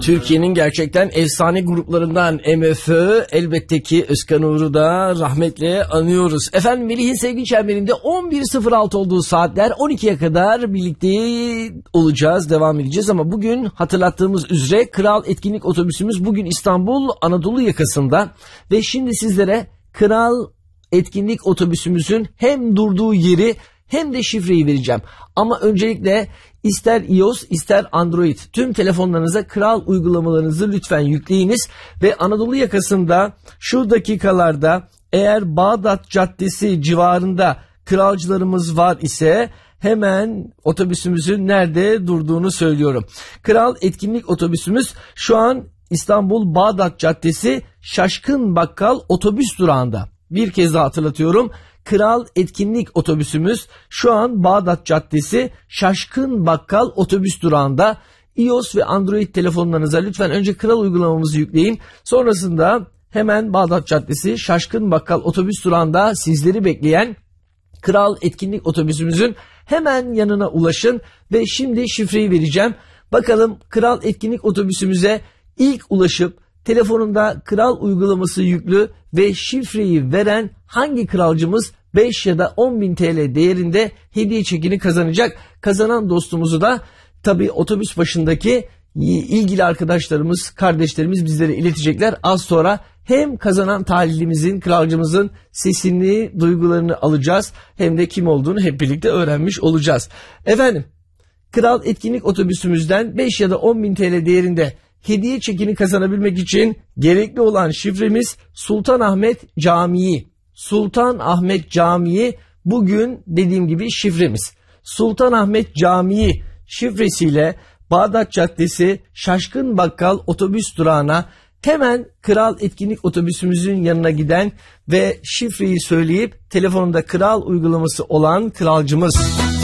Türkiye'nin gerçekten efsane gruplarından MFÖ, elbette ki Özkan Uğur'u da rahmetle anıyoruz. Efendim, Melih'in sevgi çemberinde 11.06 olduğu saatler, 12'ye kadar birlikte olacağız, devam edeceğiz. Ama bugün hatırlattığımız üzere Kral Etkinlik Otobüsümüz bugün İstanbul Anadolu yakasında ve şimdi sizlere Kral Etkinlik Otobüsümüzün hem durduğu yeri hem de şifreyi vereceğim. Ama öncelikle ister iOS ister Android tüm telefonlarınıza Kral uygulamalarınızı lütfen yükleyiniz ve Anadolu yakasında şu dakikalarda eğer Bağdat Caddesi civarında kralcılarımız var ise hemen otobüsümüzün nerede durduğunu söylüyorum. Kral Etkinlik Otobüsümüz şu an İstanbul Bağdat Caddesi Şaşkın Bakkal otobüs durağında. Bir kez daha hatırlatıyorum. Kral Etkinlik Otobüsümüz şu an Bağdat Caddesi Şaşkın Bakkal otobüs durağında. iOS ve Android telefonlarınıza lütfen önce Kral uygulamamızı yükleyin. Sonrasında hemen Bağdat Caddesi Şaşkın Bakkal otobüs durağında sizleri bekleyen Kral Etkinlik Otobüsümüzün hemen yanına ulaşın ve şimdi şifreyi vereceğim. Bakalım Kral Etkinlik Otobüsümüze ilk ulaşıp telefonunda Kral uygulaması yüklü ve şifreyi veren hangi kralcımız 5 ya da 10.000 TL değerinde hediye çekini kazanacak? Kazanan dostumuzu da tabii otobüs başındaki ilgili arkadaşlarımız, kardeşlerimiz bizlere iletecekler. Az sonra hem kazanan talihlimizin, kralcımızın sesini, duygularını alacağız hem de kim olduğunu hep birlikte öğrenmiş olacağız. Efendim, Kral Etkinlik Otobüsümüzden 5 ya da 10.000 TL değerinde hediye çekini kazanabilmek için gerekli olan şifremiz Sultanahmet Camii. Sultanahmet Camii bugün dediğim gibi şifremiz. Sultanahmet Camii şifresiyle Bağdat Caddesi Şaşkın Bakkal otobüs durağına hemen Kral Etkinlik Otobüsümüzün yanına giden ve şifreyi söyleyip telefonunda Kral uygulaması olan kralcımız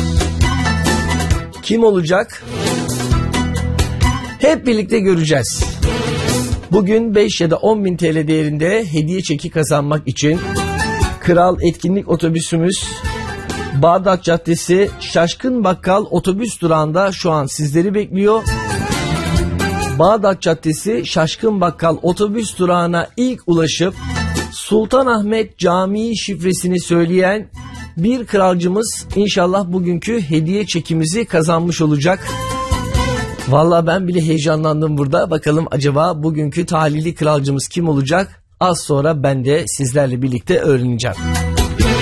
kim olacak? Hep birlikte göreceğiz. Bugün 5 ya da 10.000 TL değerinde hediye çeki kazanmak için Kral Etkinlik Otobüsümüz Bağdat Caddesi Şaşkın Bakkal otobüs durağında şu an sizleri bekliyor. Bağdat Caddesi Şaşkın Bakkal otobüs durağına ilk ulaşıp Sultanahmet Camii şifresini söyleyen bir kralcımız inşallah bugünkü hediye çekimizi kazanmış olacak. Vallahi ben bile heyecanlandım burada. Bakalım acaba bugünkü talihli kralcımız kim olacak? Az sonra ben de sizlerle birlikte öğreneceğim.